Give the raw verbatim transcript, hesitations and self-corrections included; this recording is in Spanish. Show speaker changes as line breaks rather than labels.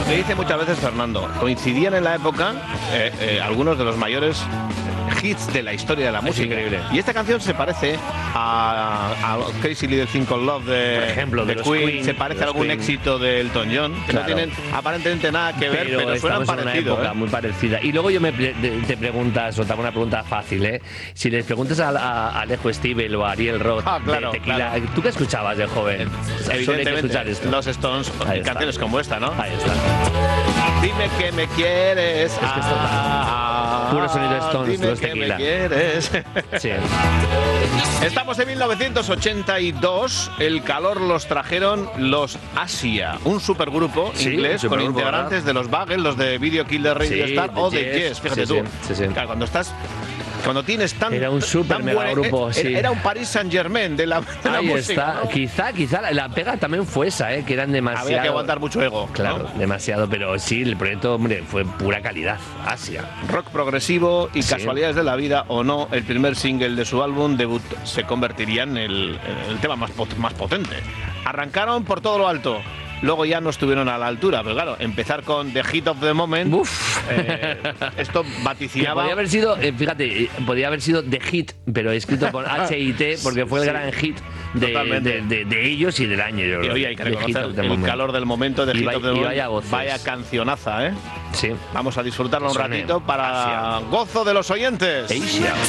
que dice muchas veces Fernando, coincidían en la época eh, eh, algunos de los mayores hits de la historia de la música.
Increíble.
Y esta canción se parece a, a Crazy Little Thing Called Love de,
Por ejemplo, de
de
los
Queen,
Queen,
se parece
de
a
los
algún
Queen.
éxito de Elton John, que
Claro.
no tienen aparentemente nada que ver, pero, suenan
estamos en una
parecido.
época
¿eh?
muy parecida. Y luego yo me pre- de- te preguntas, o te hago una pregunta fácil, ¿eh? Si les preguntas a, a- a Alejo Stivel o a Ariel Roth
Ah, claro,
de Tequila,
claro.
¿tú qué escuchabas de joven? Solo hay que
Evidentemente,
escuchar esto.
los Stones,
Ahí
y
está.
canciones como esta, ¿no?
Ahí está.
Dime que me quieres.
Es que esto-
ah,
puro sonido Stones,
dime
los
que
Tequila.
me quieres.
Sí.
Estamos en mil novecientos ochenta y dos. El calor los trajeron los Asia, un supergrupo
Sí,
inglés
un
con
supergrupo,
integrantes
¿verdad?
de los Buggles, los de Video Kill the Radio
Sí,
Star
de
o de
Yes.
Yes. Fíjate
Sí,
tú.
sí, sí, sí.
Claro, cuando estás. Cuando tienes tan.
Era un súper
tan
mega
buen-
grupo,
eh,
sí.
Era un Paris Saint-Germain de la, de la
Ahí
música,
está.
¿no?
Quizá, quizá la, la pega también fue esa, ¿eh? Que eran demasiado.
Había que aguantar mucho ego. ¿no?
Claro, demasiado, pero sí, el proyecto, hombre, fue pura calidad. Asia.
Rock progresivo y
Sí.
casualidades de la vida o no, el primer single de su álbum debut se convertiría en el, en el tema más, pot- más potente. Arrancaron por todo lo alto, luego ya no estuvieron a la altura, pero claro, empezar con The Hit of the Moment,
Uf.
eh, esto
Que
vaticinaba.
podía haber sido, eh, fíjate, eh, podía haber sido The Hit, pero escrito con H I T porque fue el
Sí.
gran hit de,
Totalmente.
de, de- de ellos y del año. Yo
Y
creo.
hoy hay que
The Hit
reconocer
of the
el
moment.
calor del momento de
Y
Hit
vaya-
of the
y
Moment.
vaya voces.
Vaya cancionaza, ¿eh?
Sí.
Vamos a disfrutarla un
Soné.
ratito para
Asia.
gozo de los oyentes.
Asia.